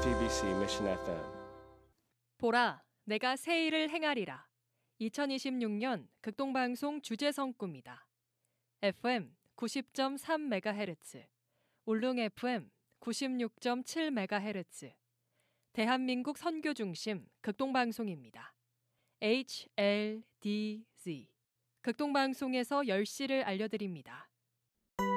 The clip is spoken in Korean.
JTBC Mission FM. 보라, 내가 새 일을 행하리라. 2026년 극동방송 주제성구입니다. FM 90.3MHz, 울릉 FM 96.7MHz, 대한민국 선교중심 극동방송입니다. HLDZ, 극동방송에서 10시를 알려드립니다.